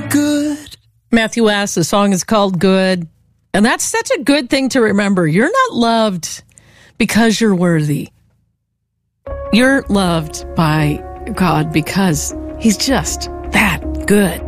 good. Matthew S., the song is called Good. And that's such a good thing to remember. You're not loved because you're worthy. You're loved by God because He's just that good.